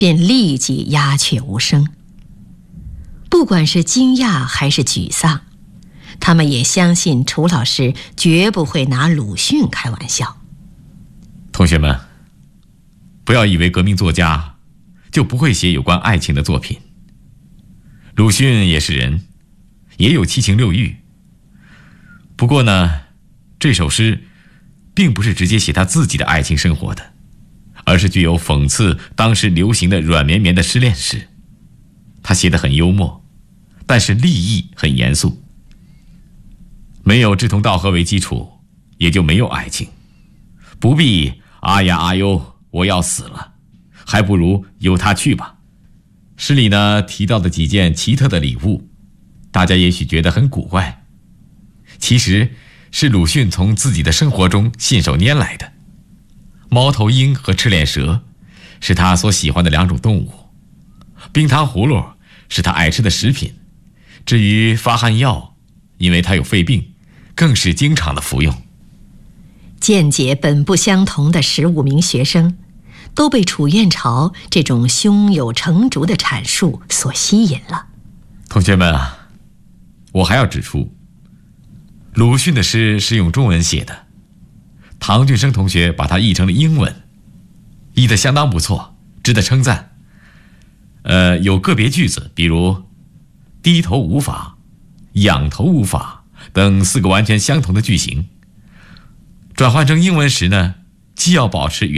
便立即鸦雀无声。不管是惊讶还是沮丧，他们也相信楚老师绝不会拿鲁迅开玩笑。 同学们，不要以为革命作家就不会写有关爱情的作品。鲁迅也是人，也有七情六欲。不过呢，这首诗并不是直接写他自己的爱情生活的，而是具有讽刺当时流行的软绵绵的失恋诗。他写得很幽默，但是立意很严肃。没有志同道合为基础，也就没有爱情。不必啊呀啊哟，我要死了，还不如由他去吧。诗里呢提到的几件奇特的礼物，大家也许觉得很古怪，其实是鲁迅从自己的生活中信手拈来的。猫头鹰和赤脸蛇是他所喜欢的两种动物，冰糖葫芦是他爱吃的食品，至于发汗药，因为他有肺病，更是经常的服用。 见解本不相同的15名学生都被楚燕巢这种胸有成竹的阐述所吸引了。 同学们啊，我还要指出，鲁迅的诗是用中文写的，唐俊生同学把它译成了英文，译得相当不错，值得称赞。有个别句子，比如低头无法、仰头无法等4个完全相同的句型，转换成英文时呢，既要保持原